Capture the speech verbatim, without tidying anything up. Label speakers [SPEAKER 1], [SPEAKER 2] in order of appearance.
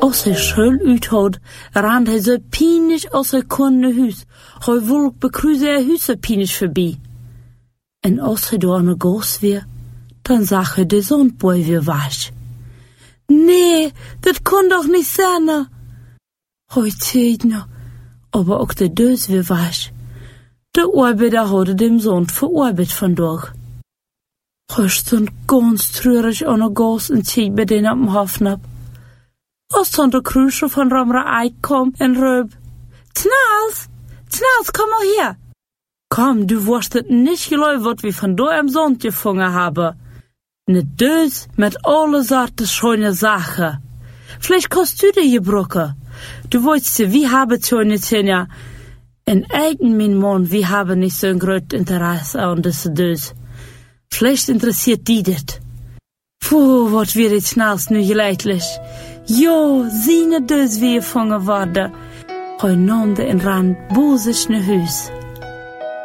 [SPEAKER 1] Als hij schul uithoudt, rand hij zo pijnisch als hij kon naar huis. Hij wolk bekruise hij huis zo pijnisch voorbij. En als hij door een goos weer, dan zag hij de zondboy weer was. Nee, dat kon doch niet zijn. Hij zei nou, aber ook de deus weer was. De arbeider hadden dem zond verarbeidet vandaag. Hij stond ganz treurig aan een goos en zei bij den op dem Hofen ab. Als dan de Krusche van Ramra Eik kom en roep, Tnals, Tnals, kom al hier. Kom, du wirst het nicht geloven wat we vandaag am Zond gevangen hebben. Ne Dös met alle Sorten schöne Sachen. Vielleicht kannst du dir gebrochen. Du wolltest ja, wie haben schöne Zähne. En eigen mein Mann, wir haben nicht so ein großes Interesse an diese Dös. Vielleicht interessiert die das. Puh, wat wird jetzt schnellst nu geleidlich. Jo, seine Dös wie gefangen worden. Hij nam de in rand bozig naar huis.